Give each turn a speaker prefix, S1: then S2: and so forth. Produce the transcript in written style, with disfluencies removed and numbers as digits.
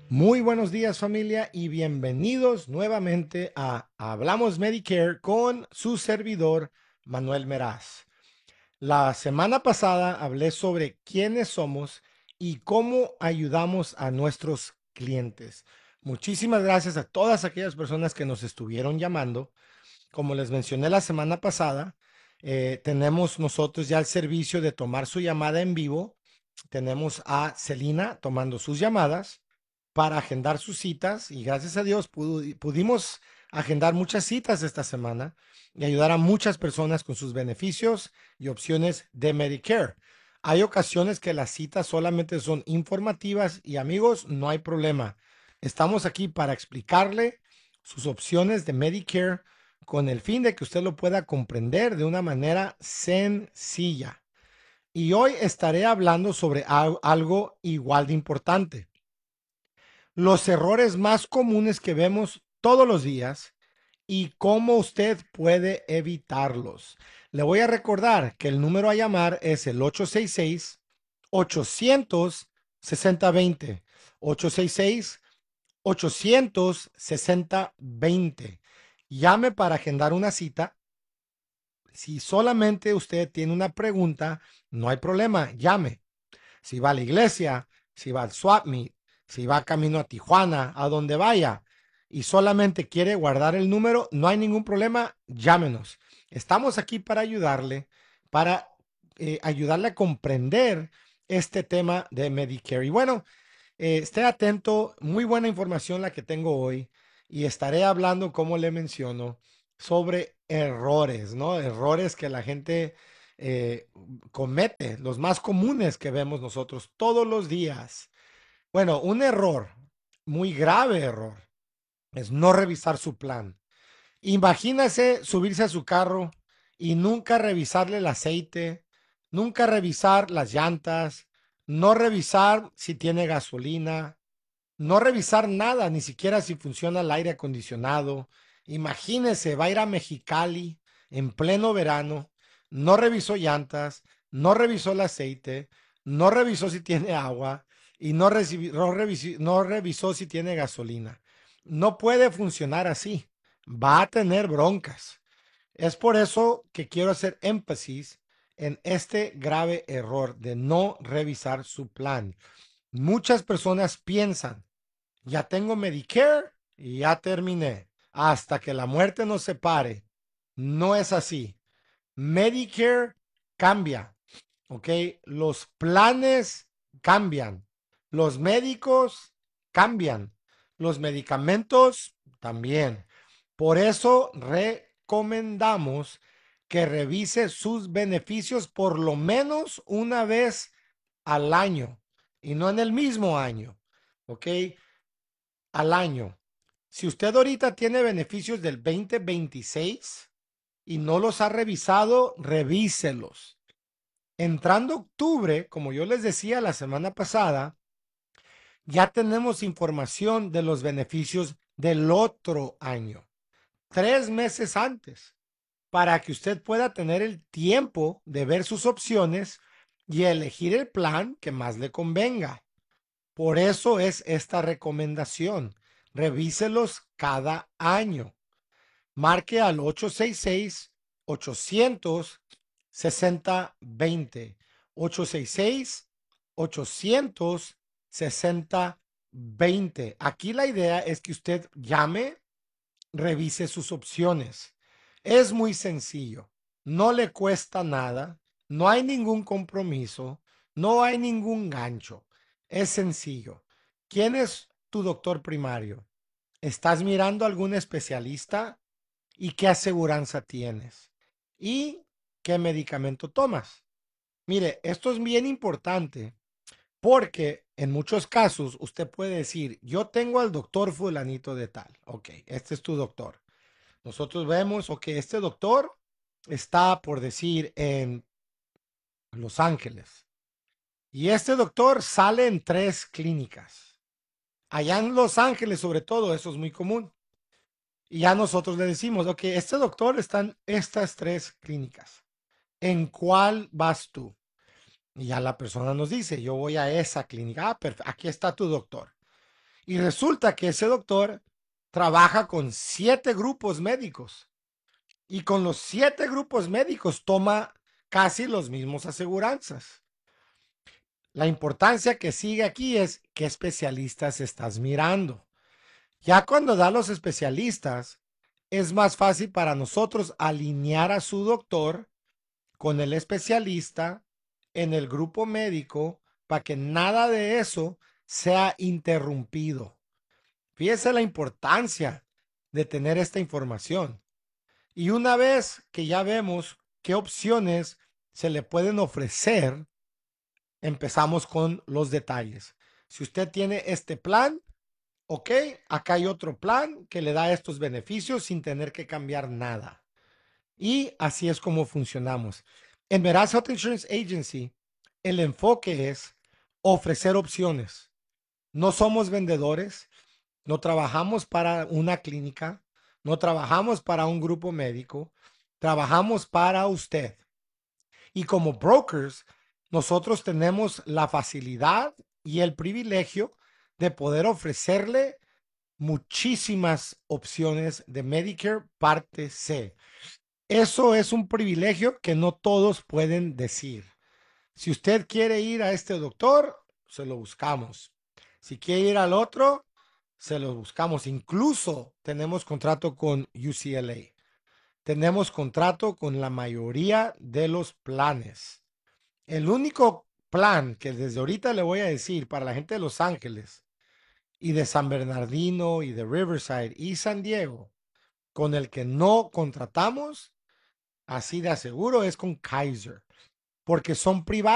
S1: Muy buenos días familia y bienvenidos nuevamente a Hablamos Medicare con su servidor Manuel Meraz. La semana pasada hablé sobre quiénes somos y cómo ayudamos a nuestros clientes. Muchísimas gracias a todas aquellas personas que nos estuvieron llamando. Como les mencioné la semana pasada, tenemos nosotros ya el servicio de tomar su llamada en vivo. Tenemos a Celina tomando sus llamadas para agendar sus citas y gracias a Dios pudimos agendar muchas citas esta semana y ayudar a muchas personas con sus beneficios y opciones de Medicare. Hay ocasiones que las citas solamente son informativas y amigos, no hay problema. Estamos aquí para explicarle sus opciones de Medicare con el fin de que usted lo pueda comprender de una manera sencilla. Y hoy estaré hablando sobre algo igual de importante. Los errores más comunes que vemos todos los días y cómo usted puede evitarlos. Le voy a recordar que el número a llamar es el 866-800-6020. 866-800-6020. Llame para agendar una cita. Si solamente usted tiene una pregunta, no hay problema, llame. Si va a la iglesia, si va al swap meet, si va camino a Tijuana, a donde vaya, y solamente quiere guardar el número, no hay ningún problema, llámenos. Estamos aquí para ayudarle, para ayudarle a comprender este tema de Medicare. Y bueno, esté atento, muy buena información la que tengo hoy, y estaré hablando, como le menciono, sobre errores, ¿no? Errores que la gente eh, comete, los más comunes que vemos nosotros todos los días. Bueno, un error, muy grave error, es no revisar su plan. Imagínese subirse a su carro y nunca revisarle el aceite, nunca revisar las llantas, no revisar si tiene gasolina, no revisar nada, ni siquiera si funciona el aire acondicionado. Imagínese, va a ir a Mexicali en pleno verano, no revisó llantas, no revisó el aceite, no revisó si tiene agua y no revisó si tiene gasolina. No puede funcionar así. Va a tener broncas. Es por eso que quiero hacer énfasis en este grave error de no revisar su plan. Muchas personas piensan, ya tengo Medicare y ya terminé, hasta que la muerte nos separe. No es así. Medicare cambia, ¿ok? Los planes cambian, los médicos cambian, los medicamentos también. Por eso recomendamos que revise sus beneficios por lo menos una vez al año y no en el mismo año, ¿ok? Al año. Si usted ahorita tiene beneficios del 2026 y no los ha revisado, revíselos. Entrando octubre, como yo les decía la semana pasada, ya tenemos información de los beneficios del otro año, 3 meses antes, para que usted pueda tener el tiempo de ver sus opciones y elegir el plan que más le convenga. Por eso es esta recomendación. Revíselos cada año. Marque al 866-800-6020. 866-800-6020. Aquí la idea es que usted llame, revise sus opciones. Es muy sencillo. No le cuesta nada. No hay ningún compromiso. No hay ningún gancho. Es sencillo. ¿Quién es tu doctor primario? ¿Estás mirando a algún especialista? ¿Y qué aseguranza tienes? ¿Y qué medicamento tomas? Mire, esto es bien importante porque en muchos casos usted puede decir, yo tengo al doctor fulanito de tal. Ok, este es tu doctor. Nosotros vemos, ok, este doctor está, por decir, en Los Ángeles. Y este doctor sale en 3 clínicas. Allá en Los Ángeles, sobre todo, eso es muy común. Y ya nosotros le decimos, ok, este doctor está en estas 3 clínicas. ¿En cuál vas tú? Y ya la persona nos dice, yo voy a esa clínica. Ah, perfecto, aquí está tu doctor. Y resulta que ese doctor trabaja con 7 grupos médicos y con los 7 grupos médicos toma casi los mismos aseguranzas. La importancia que sigue aquí es qué especialistas estás mirando. Ya cuando da los especialistas, es más fácil para nosotros alinear a su doctor con el especialista en el grupo médico para que nada de eso sea interrumpido. Fíjese la importancia de tener esta información. Y una vez que ya vemos qué opciones se le pueden ofrecer, empezamos con los detalles. Si usted tiene este plan, ok, acá hay otro plan que le da estos beneficios sin tener que cambiar nada. Y así es como funcionamos. En Veraz Health Insurance Agency, el enfoque es ofrecer opciones. No somos vendedores, no trabajamos para una clínica, no trabajamos para un grupo médico, trabajamos para usted. Y como brokers, nosotros tenemos la facilidad y el privilegio de poder ofrecerle muchísimas opciones de Medicare parte C. Eso es un privilegio que no todos pueden decir. Si usted quiere ir a este doctor, se lo buscamos. Si quiere ir al otro, se lo buscamos. Incluso tenemos contrato con UCLA. Tenemos contrato con la mayoría de los planes. El único plan que desde ahorita le voy a decir para la gente de Los Ángeles y de San Bernardino y de Riverside y San Diego, con el que no contratamos, así de seguro, es con Kaiser, porque son privados.